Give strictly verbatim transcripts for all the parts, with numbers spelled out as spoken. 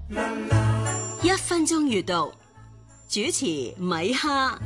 一分鐘閱讀，主持米哈。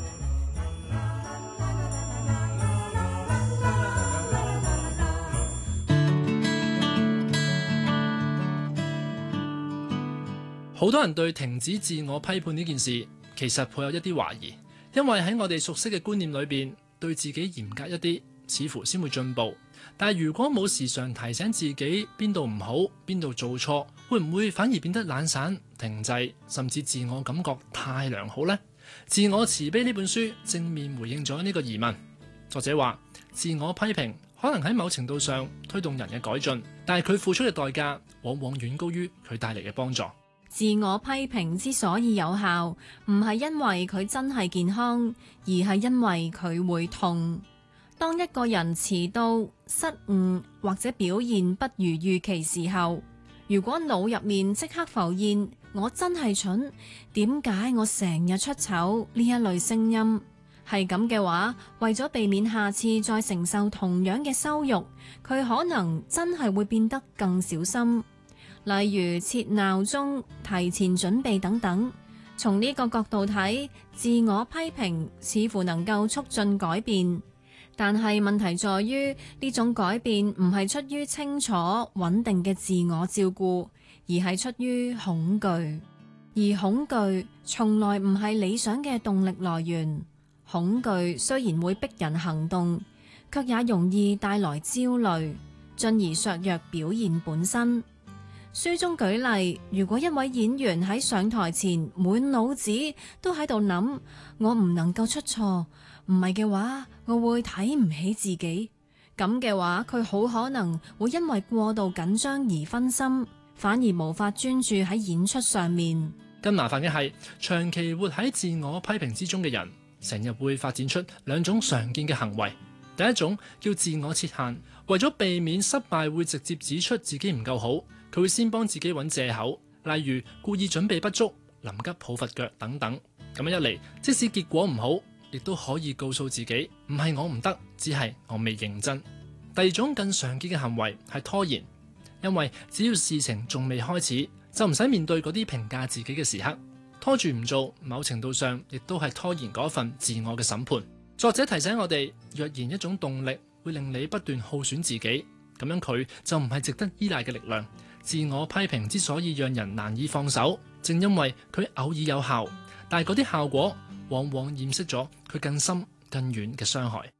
好多人對停止自我批判呢件事其實抱有一啲懷疑，因為喺我哋熟悉嘅觀念裏邊，對自己嚴格一啲，似乎先會進步。但係如果冇時常提醒自己邊度唔好，邊度做錯，會唔會反而變得懶散、停滯，甚至自我感覺太良好呢？自我慈悲呢本書正面回應咗呢個疑問。作者話，自我批評可能喺某程度上推動人嘅改進，但係佢付出嘅代價往往遠高於佢帶嚟嘅幫助。 自我批評之所以有效，唔係因為佢真係健康，而係因為佢會痛。當一個人遲到、失誤或者表現不如預期時候，如果腦入面即刻浮現我真係蠢，點解我成日出醜呢一類聲音，係咁嘅話，為咗避免下次再承受同樣嘅羞辱，佢可能真係會變得更小心。例如設鬧鐘、提前準備等等。從呢個角度睇，自我批評似乎能夠促進改變。但係問題在於，呢種改變唔係出於清楚穩定嘅自我照顧，而係出於恐懼。而恐懼從來唔係理想嘅動力來源。恐懼雖然會逼人行動，卻也容易帶來焦慮，進而削弱表現本身。書中舉例，如果一位演員喺上台前滿腦子都喺度諗，我唔能夠出錯，唔係嘅話，我會睇唔起自己。咁嘅話，佢好可能會因為過度緊張而分心，反而無法專注喺演出上面。 更麻煩嘅係，長期活喺自我批評之中嘅人，成日會發展出兩種常見嘅行為。第一種叫自我設限，為咗避免失敗，會直接指出自己唔夠好。佢會先幫自己揾藉口，例如故意準備不足、臨急抱佛腳等等。咁樣一嚟，即使結果唔好，亦都可以告訴自己唔係我唔得，只係我未認真。第二種更常見嘅行為係拖延，因為只要事情仲未開始，就唔使面對嗰啲評價自己嘅時刻。拖住唔做，某程度上亦都係拖延嗰份自我嘅審判。作者提醒我哋，若然一種動力會令你不斷耗損自己，咁樣佢就唔係值得依賴嘅力量。自我批評之所以讓人難以放手，正因為佢偶爾有效，但係嗰啲效果往往掩飾咗佢更深更遠嘅傷害。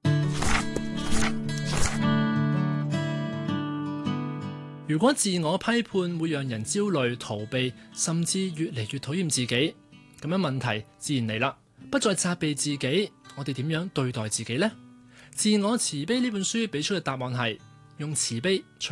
如果自我批判會讓人焦慮、逃避，甚至越嚟越討厭自己，咁樣問題自然嚟啦，不再責備自己，我哋點樣對待自己呢？自我慈悲呢本書俾出嘅答案係用慈悲